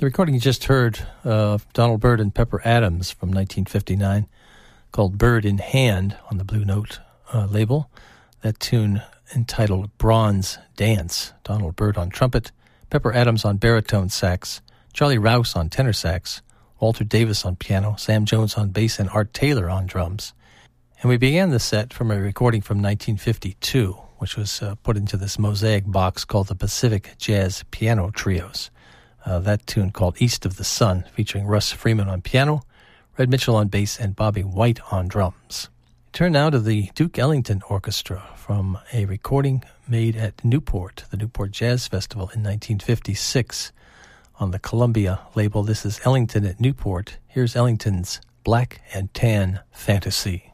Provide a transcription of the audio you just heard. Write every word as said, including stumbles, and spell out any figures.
The recording you just heard of uh, Donald Byrd and Pepper Adams from nineteen fifty-nine, called Bird in Hand on the Blue Note uh, label. That tune entitled Bronze Dance. Donald Byrd on trumpet, Pepper Adams on baritone sax, Charlie Rouse on tenor sax, Walter Davis on piano, Sam Jones on bass, and Art Taylor on drums. And we began the set from a recording from nineteen fifty-two, which was uh, put into this mosaic box called the Pacific Jazz Piano Trios. Uh, that tune called East of the Sun, featuring Russ Freeman on piano, Red Mitchell on bass, and Bobby White on drums. Turn now to the Duke Ellington Orchestra from a recording made at Newport, the Newport Jazz Festival in nineteen fifty-six on the Columbia label. This is Ellington at Newport. Here's Ellington's Black and Tan Fantasy.